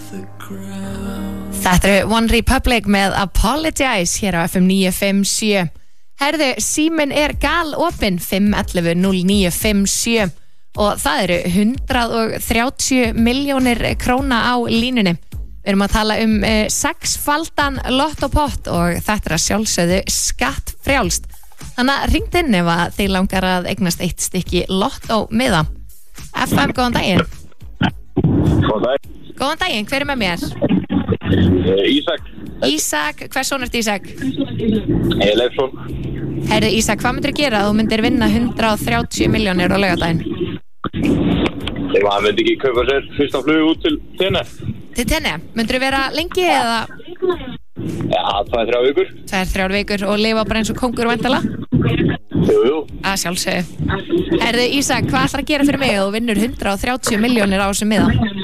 Þetta eru One Republic með Apologize hér á FM 957. Herðu, síminn er galopinn 511-0957 og það eru 130 milljónir króna á línunni. Við erum að tala um 6-faldan lottopott og þetta er að sjálfsögðu skattfrjálst. Þannig að ringt inn ef að þið langar að eignast eitt stykki lottómiða. FM, góðan daginn. Góðan daginn. Góðan daginn, hver er með mér? Ísak. Ísak, hvers son ertu Ísak? Leifsson. Herðu Ísak, hvað myndir gera að þú myndir vinna 130 milljónir á laugardaginn? Maður myndi ekki kaupa sér fyrsta flug út til Tenni. Til Tenni? Myndir þú vera lengi eða? Já, 2-3 vikur. 2-3 vikur og lifa bara eins og kóngur væntanlega? Jú. Að sjálfsögðu. Herðu Ísak, hvað ætlar að gera fyrir mig að þú vinnur 130 milljónir á þessum miða?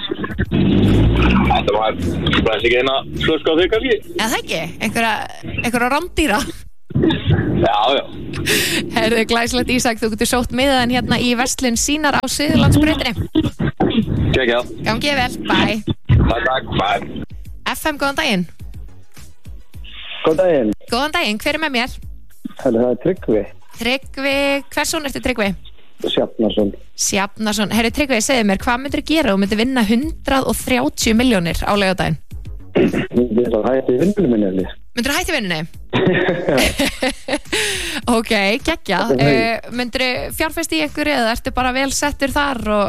Þetta var ekki eina flösku á þig kannski. Eða það ekki? Einhverja rándýra? Já. Herðu, glæsilegt Ísak, þú getur sótt miðaðin hérna í verslun Sínar á Suðurlandsbrautinni. Kekja. Gangi vel, bye. Takk, bye. FM, góðan daginn. Góðan daginn. Góðan daginn, hver er með mér? Það er Tryggvi. Tryggvi, hvers son ertu Tryggvi? Sjafnarsson. Herru Tryggvi, segðu mér, hvað myndir þú gera? Þú myndir vinna 130 milljónir á laugardaginn. Myndir þú hætti vinnunum minni? Myndir þú hætti vinnunni? Ok, geggja. Myndir þú fjárfesta í einhverju eða ertu bara vel settur þar og...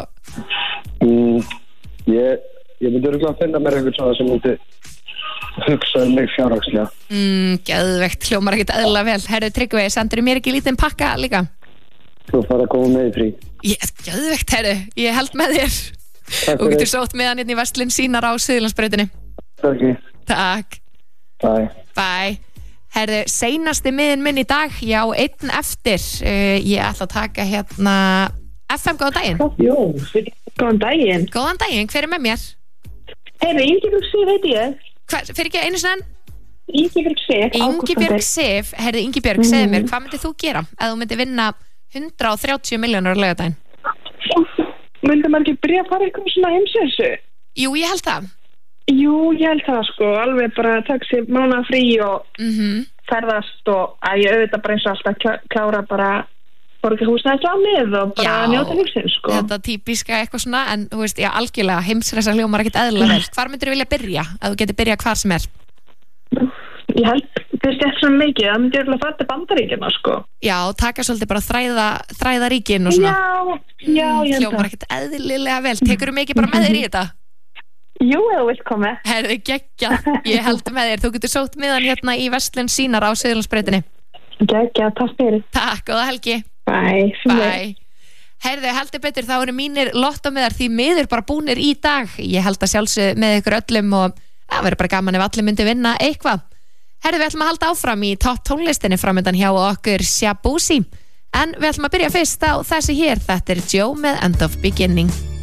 Ég myndi örugglega að finna mér einhvern svona sem myndi hugsa mig fjárhagslega. Geðveikt, hljómar ekkert eðlilega vel. Herru Tryggvi, sendur mér ekki lítinn pakka líka? Þú fara að koma með í frí. Geðveikt, herru, ég held með þér. Og getur sótt með hann inn í verslun Sínar á Suðurlandsbrautinni. Takk. Bye. Herru, seinasti miðin minn í dag, já, einn eftir. Ég ætla að taka hérna FM, góðan daginn. Góðan daginn. Góðan daginn, hver er með mér? Herru, Ingibjörg Sif heiti ég. Fyrir ekki einu sinni? Ingibjörg Sif. Ingibjörg Sif, herru Ingibjörg, segðu mér, hvað myndir þú gera ef þú myndir vinna 130 milljónir á laugardaginn? Myndi maður ekki byrja að fara eitthvað svona heimsessu? Jú, ég held það. Jú, ég held það sko, alveg bara taka sér mánaða frí og ferðast og ég auðvitað bara eins og alltaf klára bara borga húsnæðislánið og bara njóta lífsins sko. Þetta típiska eitthvað svona, en þú veist, já, algjörlega heimsresa hljómar ekkert eðlilega vel. Hvar myndir þú vilja byrja, að þú getur byrjað hvar sem er? Ég held, fyrst eftir svona mikið, það myndi ég að fara til Bandaríkjanna sko. Já, taka svolítið bara þræða ríkin og svona. Já, ég held það. Hljómar ekkert eðlilega vel. Tekurðu mikið bara með þér í þetta? Jú, ef þú vilt koma. Herðu, geggja, ég held með þér. Þú getur sótt miðan hérna í verslun Sínar á Suðurlandsbrautinni. Geggja, takk fyrir. Takk, góða helgi. Bye. Herðu, heldur betur, þá eru mínir lottómiðar því miður bara búnir í dag. Ég held að sjálfsög með ykkur öllum og það verður bara gaman ef allir myndi vinna eitthvað. Herðu, við ætlum að halda áfram í topp tónlistinni framöndan hjá okkur Shabuzi. En við ætlum að byrja fyrst á þessi hér. Þetta er Joe með End of Beginning.